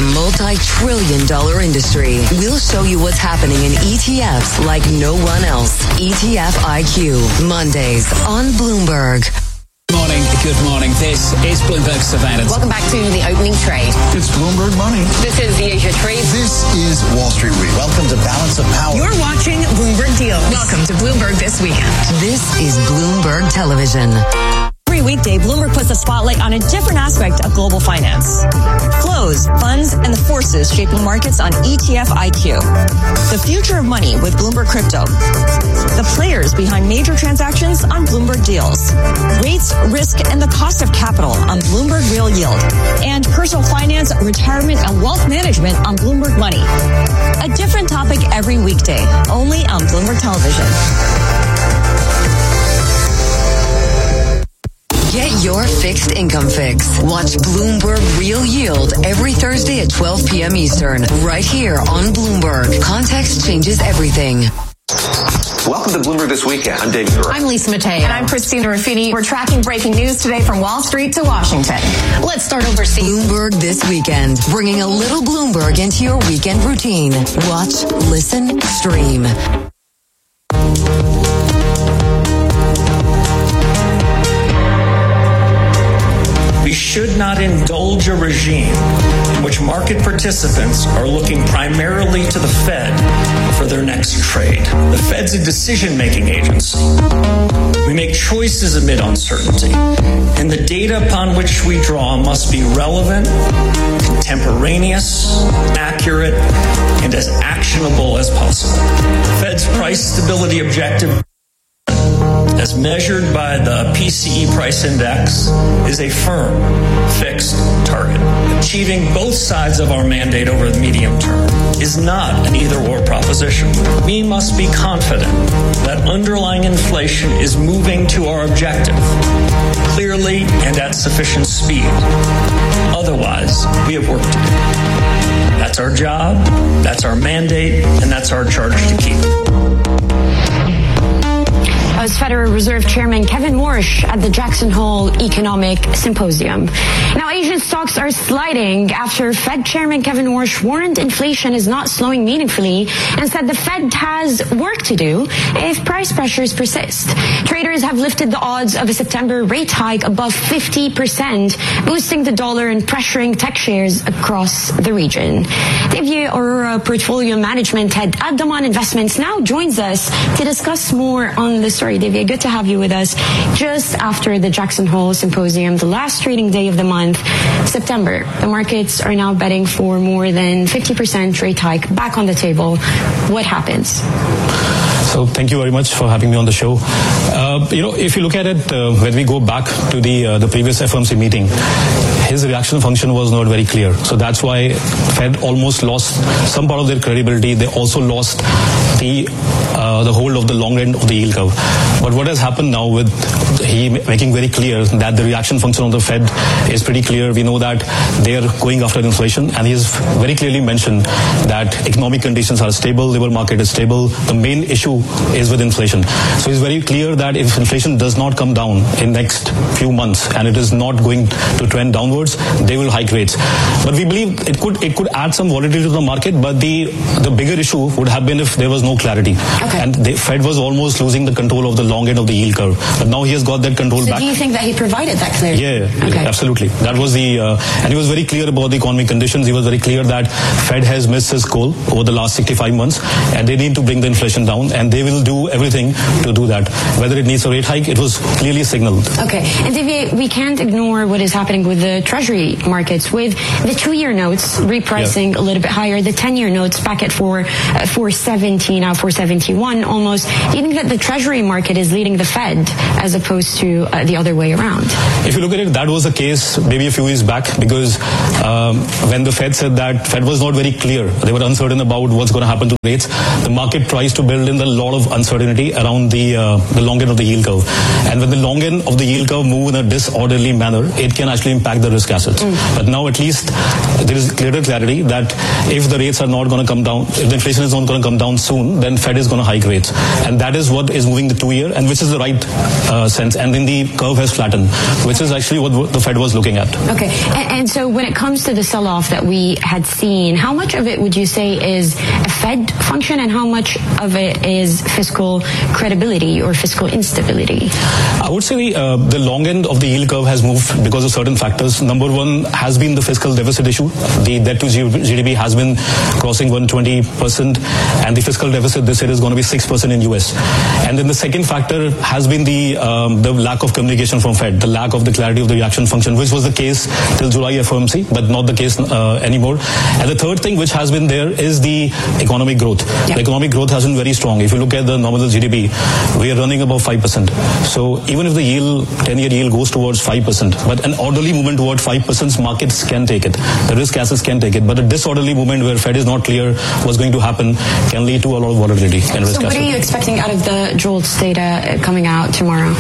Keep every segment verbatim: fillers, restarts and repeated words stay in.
multi-trillion dollar industry. We'll show you what's happening in E T Fs like no one else. E T F I Q, Mondays on Bloomberg. Morning, good morning. This is Bloomberg Surveillance. Welcome back to the opening trade. It's Bloomberg Money. This is the Asia Trade. This is Wall Street Week. Welcome to Balance of Power. You're watching Bloomberg Deals. Welcome to Bloomberg This Weekend. This is Bloomberg Television. Every weekday, Bloomberg puts a spotlight on a different aspect of global finance. Flows, funds, and the forces shaping markets on E T F I Q. The future of money with Bloomberg Crypto. The players behind major transactions on Bloomberg Deals. Rates, risk, and the cost of capital on Bloomberg Real Yield. And personal finance, retirement, and wealth management on Bloomberg Money. A different topic every weekday, only on Bloomberg Television. Get your fixed income fix. Watch Bloomberg Real Yield every Thursday at twelve p.m. Eastern, right here on Bloomberg. Context changes everything. Welcome to Bloomberg This Weekend. I'm David Gura. I'm Lisa Mateo. And I'm Christina Ruffini. We're tracking breaking news today from Wall Street to Washington. Let's start overseas. Bloomberg This Weekend, bringing a little Bloomberg into your weekend routine. Watch, listen, stream. We should not indulge a regime in which market participants are looking primarily to the Fed for their next trade. The Fed's a decision-making agency. We make choices amid uncertainty, and the data upon which we draw must be relevant, contemporaneous, accurate, and as actionable as possible. The Fed's price stability objective, as measured by the P C E price index, is a firm, fixed target. Achieving both sides of our mandate over the medium term is not an either-or proposition. We must be confident that underlying inflation is moving to our objective, clearly and at sufficient speed. Otherwise, we have work to do. That's our job, that's our mandate, and that's our charge to keep. As Federal Reserve Chairman Kevin Warsh at the Jackson Hole Economic Symposium. Now, Asian stocks are sliding after Fed Chairman Kevin Warsh warned inflation is not slowing meaningfully and said the Fed has work to do if price pressures persist. Traders have lifted the odds of a September rate hike above fifty percent, boosting the dollar and pressuring tech shares across the region. Divya Arora, Portfolio Management Head at Daman Investments, now joins us to discuss more on the story. Divya, good to have you with us just after the Jackson Hole Symposium, the last trading day of the month, September. The markets are now betting for more than fifty percent rate hike back on the table. What happens? So thank you very much for having me on the show. Uh, you know, if you look at it, uh, when we go back to the uh, the previous F O M C meeting, his reaction function was not very clear. So that's why Fed almost lost some part of their credibility. They also lost the uh, the hold of the long end of the yield curve. But what has happened now with he making very clear that the reaction function of the Fed is pretty clear. We know that they are going after inflation, and he has very clearly mentioned that economic conditions are stable, labor market is stable. The main issue is with inflation. So it's very clear that if inflation does not come down in next few months and it is not going to trend downwards, they will hike rates. But we believe it could it could add some volatility to the market, but the the bigger issue would have been if there was no clarity. Okay. And the Fed was almost losing the control of the long end of the yield curve. But now he has got that control so back. Do you think that he provided that clarity? Yeah, okay. Absolutely. That was the, uh, and he was very clear about the economic conditions. He was very clear that Fed has missed his goal over the last sixty-five months, and they need to bring the inflation down, and they will do everything to do that. Whether it needs a rate hike, it was clearly signaled. Okay. And Divya, we can't ignore what is happening with the treasury markets, with the two-year notes repricing yeah. a little bit higher, the ten-year notes back at four, uh, four seventy, now four seventy-one almost. Do you think that the treasury market is leading the Fed as opposed to uh, the other way around? If you look at it, that was the case maybe a few years back, because um, when the Fed said that, Fed was not very clear. They were uncertain about what's going to happen to rates. The market tries to build in a lot of uncertainty around the uh, the long end of the the yield curve. And when the long end of the yield curve move in a disorderly manner, it can actually impact the risk assets. Mm. But now at least there is clearer clarity that if the rates are not going to come down, if the inflation is not going to come down soon, then Fed is going to hike rates. And that is what is moving the two-year, and which is the right uh, sense. And then the curve has flattened, which is actually what the Fed was looking at. Okay. And, and so when it comes to the sell-off that we had seen, how much of it would you say is a Fed function and how much of it is fiscal credibility or fiscal instability? I would say the, uh, the long end of the yield curve has moved because of certain factors. Number one has been the fiscal deficit issue. The debt to G D P has been crossing one hundred twenty percent, and the fiscal deficit this year is going to be six percent in U S. And then the second factor has been the um, the lack of communication from Fed, the lack of the clarity of the reaction function, which was the case till July F O M C, but not the case uh, anymore. And the third thing which has been there is the economic growth. Yeah. The economic growth has been very strong. If you look at the nominal G D P, we are running above five percent. So even if the yield, ten-year yield goes towards five percent, but an orderly movement toward five percent, markets can take it. The risk assets can take it. But a disorderly movement where Fed is not clear what's going to happen can lead to a lot of volatility and risk assets. So what are you expecting out of the JOLTS data coming out tomorrow?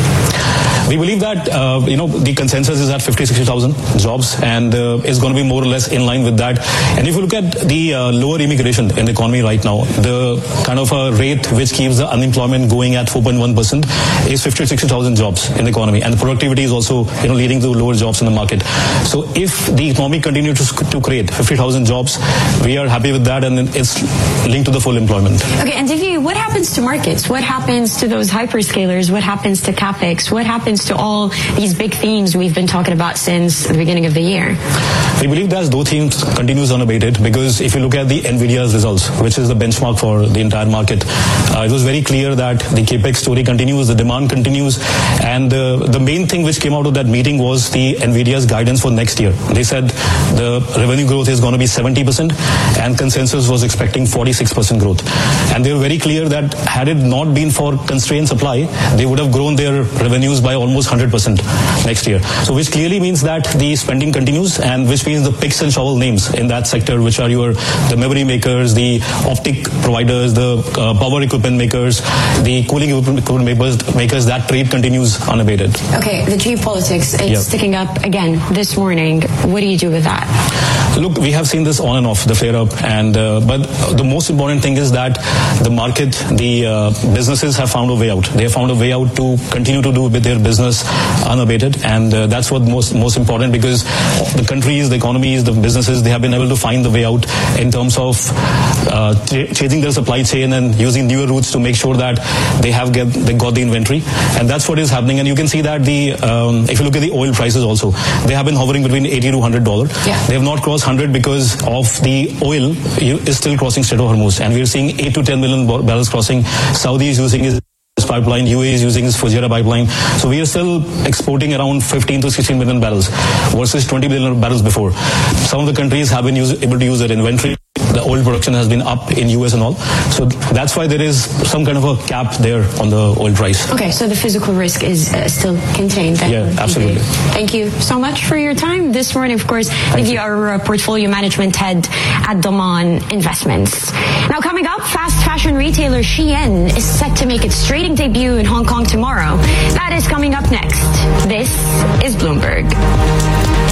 We believe that, uh, you know, the consensus is at fifty, sixty thousand jobs, and uh, it's going to be more or less in line with that. And if you look at the uh, lower immigration in the economy right now, the kind of a rate which keeps the unemployment going at four point one percent is fifty, sixty thousand jobs in the economy. And the productivity is also, you know, leading to lower jobs in the market. So if the economy continues to, to create fifty thousand jobs, we are happy with that, and it's linked to the full employment. Okay, and Divya, what happens to markets? What happens to those hyperscalers? What happens to CapEx? What happens to all these big themes we've been talking about since the beginning of the year? We believe that those themes continues unabated, because if you look at the NVIDIA's results, which is the benchmark for the entire market, uh, it was very clear that the CapEx story continues, the demand continues, and uh, the main thing which came out of that meeting was the NVIDIA's guidance for next year. They said the revenue growth is going to be seventy percent, and consensus was expecting forty-six percent growth. And they were very clear that had it not been for constrained supply, they would have grown their revenues by almost one hundred percent next year. So which clearly means that the spending continues, and which means the picks and shovel names in that sector, which are your the memory makers, the optic providers, the uh, power equipment makers, the cooling equipment makers, makers, that trade continues unabated. Okay, the geopolitics, it's yeah. sticking up again this morning. What do you do with that? Look, we have seen this on and off, the flare up, and uh, but the most important thing is that the market, the uh, businesses have found a way out. They have found a way out to continue to do with their business unabated, and uh, that's what most most important, because the countries, the economies, the businesses, they have been able to find the way out in terms of uh, ch- changing their supply chain and using newer routes to make sure that they have get they got the inventory, and that's what is happening. And you can see that the um, if you look at the oil prices also, they have been hovering between eighty to one hundred dollars. Yeah. They have not crossed one hundred because of the oil is still crossing Strait of Hormuz, and we are seeing eight to ten million barrels crossing. Saudi is using his pipeline, U A E is using his Fujairah pipeline. So we are still exporting around fifteen to sixteen million barrels versus twenty million barrels before. Some of the countries have been use, able to use their inventory. The oil production has been up in U S and all. So that's why there is some kind of a cap there on the oil price. Okay, so the physical risk is uh, still contained. Then. Yeah, absolutely. Thank you so much for your time this morning. Of course, thank you, our uh, portfolio management head at Daman Investments. Now coming up, fast fashion retailer Shein is set to make its trading debut in Hong Kong tomorrow. That is coming up next. This is Bloomberg.